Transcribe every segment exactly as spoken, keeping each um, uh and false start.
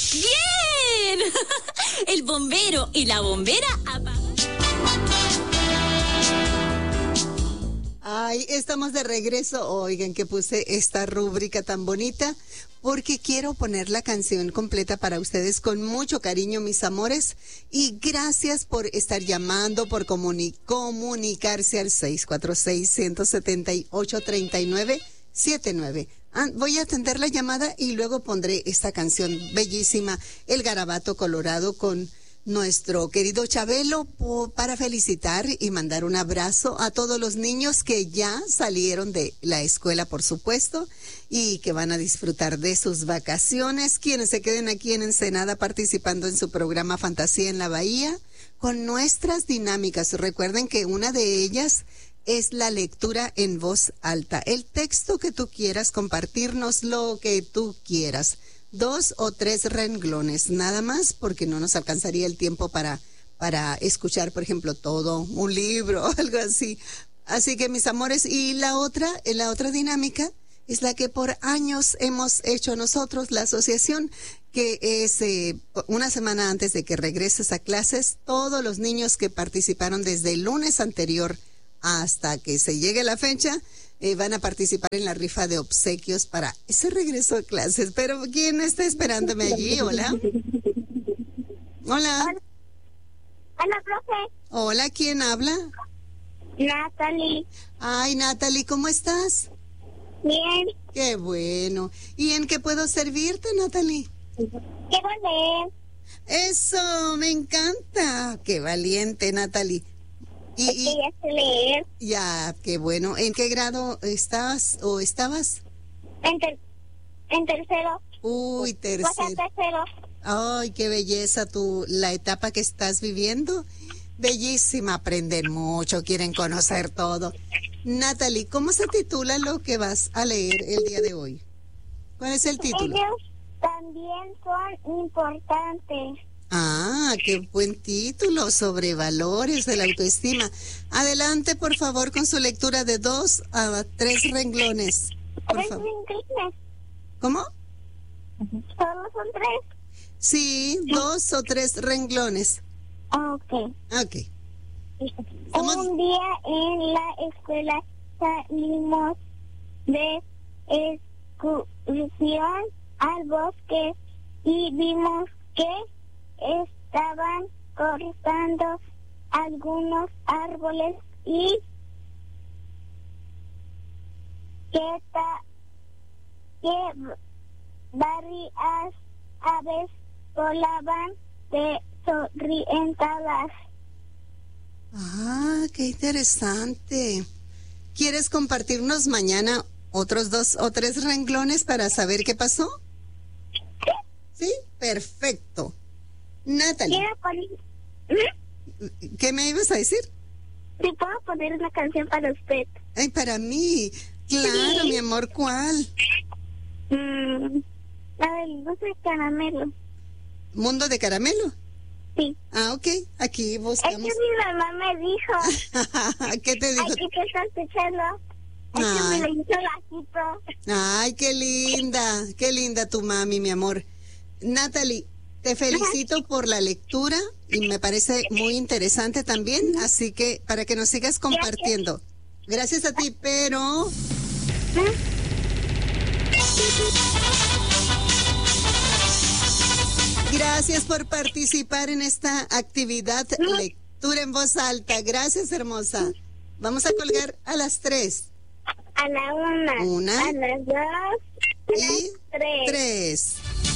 ¡Bien! El bombero y la bombera apagan. Ay, estamos de regreso. Oigan, que puse esta rúbrica tan bonita porque quiero poner la canción completa para ustedes con mucho cariño, mis amores. Y gracias por estar llamando, por comuni- comunicarse al seis cuatro seis, uno siete ocho, tres nueve siete nueve. Ah, voy a atender la llamada y luego pondré esta canción bellísima, El Garabato Colorado, con nuestro querido Chabelo, po, para felicitar y mandar un abrazo a todos los niños que ya salieron de la escuela, por supuesto, y que van a disfrutar de sus vacaciones, quienes se queden aquí en Ensenada participando en su programa Fantasía en la Bahía, con nuestras dinámicas. Recuerden que una de ellas es la lectura en voz alta. El texto que tú quieras, compartirnos lo que tú quieras. Dos o tres renglones, nada más, porque no nos alcanzaría el tiempo para, para escuchar, por ejemplo, todo un libro o algo así. Así que, mis amores, y la otra, la otra dinámica es la que por años hemos hecho nosotros, la asociación, que es eh, una semana antes de que regreses a clases, todos los niños que participaron desde el lunes anterior hasta que se llegue la fecha, Eh, van a participar en la rifa de obsequios para ese regreso a clases. Pero ¿quién está esperándome allí? Hola. Hola. Hola, Hola, profe. Hola, ¿quién habla? Natalie. Ay, Natalie, ¿cómo estás? Bien. Qué bueno. ¿Y en qué puedo servirte, Natalie? Quiero leer. Eso, me encanta. Qué valiente, Natalie. Y, Es que y ya sé leer. ya, qué bueno. ¿En qué grado estás o estabas? En, ter- en tercero. Uy, Pues tercero. en tercero. Ay, qué belleza tu, la etapa que estás viviendo. Bellísima, aprenden mucho, quieren conocer todo. Natalie, ¿cómo se titula lo que vas a leer el día de hoy? ¿Cuál es el título? Ellos también son importantes. Ah, qué buen título, sobre valores de la autoestima. Adelante, por favor, con su lectura de dos a tres renglones. Por Tres favor. renglones. ¿Cómo? Solo son tres. Sí, dos o tres renglones. Ok. Ok. Somos- Un día en la escuela salimos de excursión al bosque y vimos que estaban cortando algunos árboles y que, ta- que varias aves volaban desorientadas. Ah, qué interesante. ¿Quieres compartirnos mañana otros dos o tres renglones para saber qué pasó? Sí, perfecto. Natalie, Quiero poner, ¿qué me ibas a decir? si puedo poner una canción para usted. Ay, para mí. Claro, Sí. mi amor, ¿cuál? Mm, la del dulce de caramelo. ¿Mundo de caramelo? Sí. Ah, ok. Aquí Es que buscamos. mi mamá me dijo, ¿Qué te dijo? aquí te está escuchando. Es que Ay. me lo hizo bajito. Ay, qué linda. Qué linda tu mami, mi amor. Natalie, te felicito por la lectura y me parece muy interesante también, así que para que nos sigas compartiendo. Gracias a ti, pero gracias por participar en esta actividad lectura en voz alta. Gracias, hermosa. Vamos a colgar a las tres A la una, Una. a las dos, a las y tres. tres.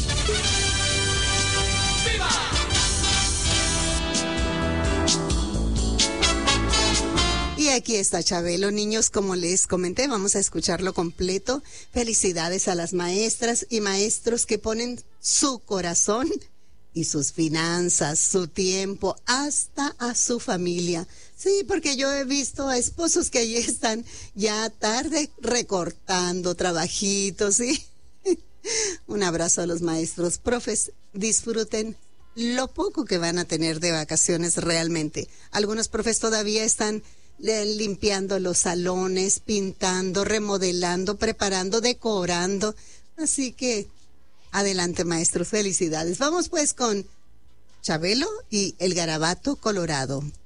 Y aquí está Chabelo, niños, como les comenté, vamos a escucharlo completo. Felicidades a las maestras y maestros que ponen su corazón y sus finanzas, su tiempo, hasta a su familia. Sí, porque yo he visto a esposos que allí están ya tarde recortando trabajitos, ¿sí? Un abrazo a los maestros. Profes, disfruten lo poco que van a tener de vacaciones realmente. Algunos profes todavía están eh, limpiando los salones, pintando, remodelando, preparando, decorando. Así que Adelante, maestros, felicidades. Vamos pues con Chabelo y el Garabato Colorado.